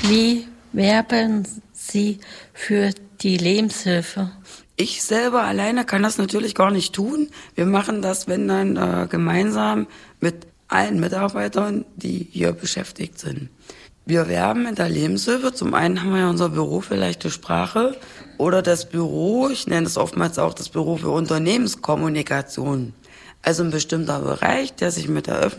Wie werben Sie für die Lebenshilfe? Ich selber alleine kann das natürlich gar nicht tun. Wir machen das, wenn dann gemeinsam mit allen Mitarbeitern, die hier beschäftigt sind. Wir werben in der Lebenshilfe. Zum einen haben wir ja unser Büro für leichte Sprache oder das Büro, ich nenne es oftmals auch das Büro für Unternehmenskommunikation. Also ein bestimmter Bereich, der sich mit der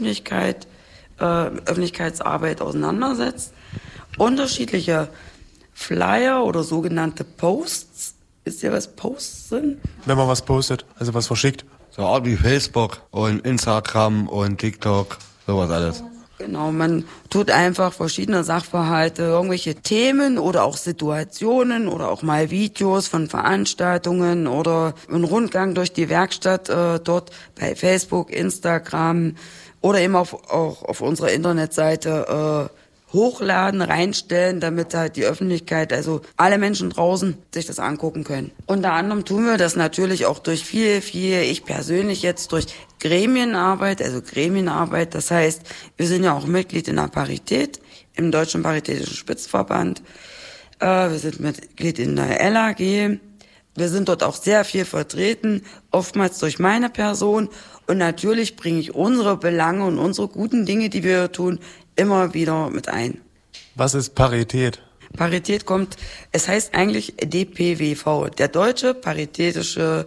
Öffentlichkeitsarbeit auseinandersetzt. Unterschiedliche Flyer oder sogenannte Posts. Wisst ihr, was Posts sind? Wenn man was postet, also was verschickt. So Art wie Facebook und Instagram und TikTok, sowas alles. Genau, man tut einfach verschiedene Sachverhalte, irgendwelche Themen oder auch Situationen oder auch mal Videos von Veranstaltungen oder einen Rundgang durch die Werkstatt dort bei Facebook, Instagram oder eben auch auf unserer Internetseite hochladen, reinstellen, damit halt die Öffentlichkeit, also alle Menschen draußen, sich das angucken können. Unter anderem tun wir das natürlich auch durch viel, ich persönlich jetzt durch Gremienarbeit, das heißt, wir sind ja auch Mitglied in der Parität, im Deutschen Paritätischen Spitzenverband, wir sind Mitglied in der LAG, wir sind dort auch sehr viel vertreten, oftmals durch meine Person und natürlich bringe ich unsere Belange und unsere guten Dinge, die wir tun, immer wieder mit ein. Was ist Parität? Parität es heißt eigentlich DPWV, der Deutsche Paritätische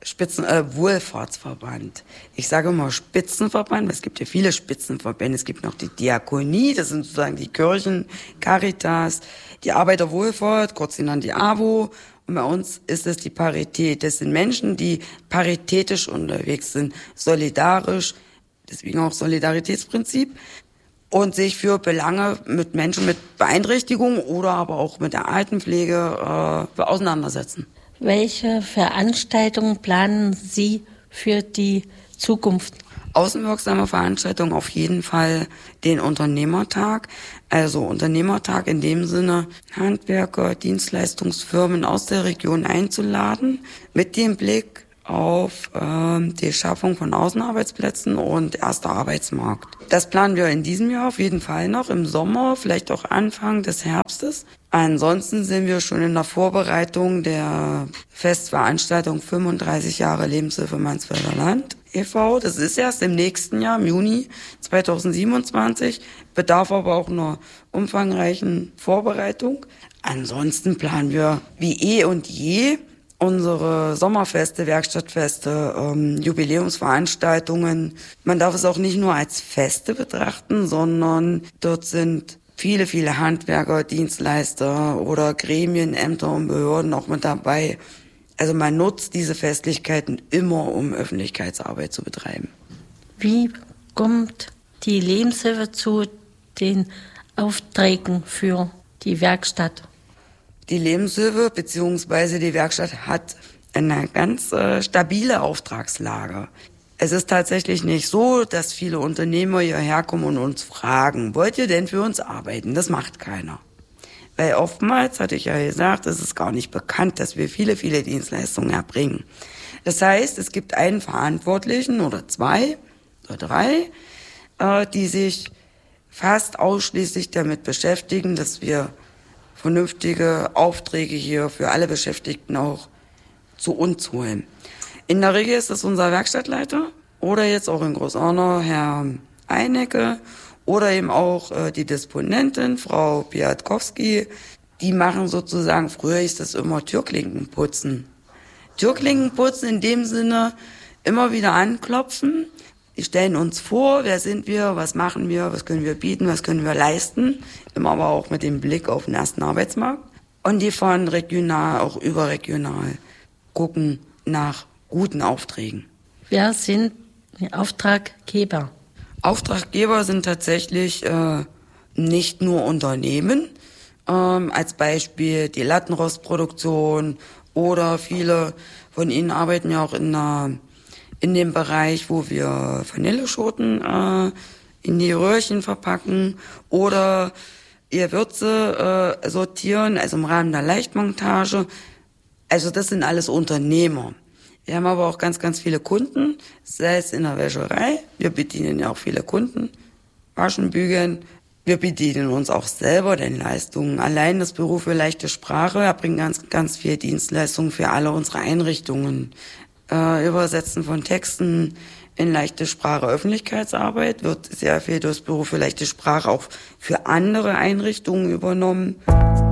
Wohlfahrtsverband. Ich sage immer Spitzenverband, weil es gibt ja viele Spitzenverbände. Es gibt noch die Diakonie, das sind sozusagen die Kirchen, Caritas, die Arbeiterwohlfahrt, kurz genannt die AWO. Und bei uns ist es die Parität. Das sind Menschen, die paritätisch unterwegs sind, solidarisch, deswegen auch Solidaritätsprinzip. Und sich für Belange mit Menschen mit Beeinträchtigung oder aber auch mit der Altenpflege auseinandersetzen. Welche Veranstaltungen planen Sie für die Zukunft? Außenwirksame Veranstaltungen auf jeden Fall den Unternehmertag. Also Unternehmertag in dem Sinne, Handwerker, Dienstleistungsfirmen aus der Region einzuladen, mit dem Blick auf die Schaffung von Außenarbeitsplätzen und erster Arbeitsmarkt. Das planen wir in diesem Jahr auf jeden Fall noch, im Sommer, vielleicht auch Anfang des Herbstes. Ansonsten sind wir schon in der Vorbereitung der Festveranstaltung 35 Jahre Lebenshilfe Mansfelder Land e.V. Das ist erst im nächsten Jahr, im Juni 2027, bedarf aber auch einer umfangreichen Vorbereitung. Ansonsten planen wir wie eh und je unsere Sommerfeste, Werkstattfeste, Jubiläumsveranstaltungen. Man darf es auch nicht nur als Feste betrachten, sondern dort sind viele Handwerker, Dienstleister oder Gremien, Ämter und Behörden auch mit dabei. Also man nutzt diese Festlichkeiten immer, um Öffentlichkeitsarbeit zu betreiben. Wie kommt die Lebenshilfe zu den Aufträgen für die Werkstatt? Die Lebenshilfe bzw. die Werkstatt hat eine ganz stabile Auftragslage. Es ist tatsächlich nicht so, dass viele Unternehmer hierher kommen und uns fragen, wollt ihr denn für uns arbeiten? Das macht keiner. Weil oftmals, hatte ich ja gesagt, es ist gar nicht bekannt, dass wir viele Dienstleistungen erbringen. Das heißt, es gibt einen Verantwortlichen oder zwei oder drei, die sich fast ausschließlich damit beschäftigen, dass wir vernünftige Aufträge hier für alle Beschäftigten auch zu uns holen. In der Regel ist es unser Werkstattleiter oder jetzt auch in Großarnau Herr Einecke oder eben auch die Disponentin, Frau Piatkowski. Die machen sozusagen, früher hieß das immer Türklinkenputzen. Türklinkenputzen in dem Sinne, immer wieder anklopfen. Die stellen uns vor, wer sind wir, was machen wir, was können wir bieten, was können wir leisten. Immer aber auch mit dem Blick auf den ersten Arbeitsmarkt. Und die fahren regional, auch überregional, gucken nach guten Aufträgen. Wer sind die Auftraggeber? Auftraggeber sind tatsächlich nicht nur Unternehmen, als Beispiel die Lattenrostproduktion oder viele von ihnen arbeiten ja auch in dem Bereich, wo wir Vanilleschoten in die Röhrchen verpacken oder ihr Würze sortieren, also im Rahmen der Leichtmontage. Also das sind alles Unternehmer. Wir haben aber auch ganz viele Kunden, sei es in der Wäscherei. Wir bedienen ja auch viele Kunden, waschen, bügeln, Wir bedienen uns auch selber den Leistungen. Allein das Büro für leichte Sprache erbringt ganz viel Dienstleistungen für alle unsere Einrichtungen. Übersetzen von Texten in leichte Sprache, Öffentlichkeitsarbeit wird sehr viel durch das Büro für leichte Sprache auch für andere Einrichtungen übernommen.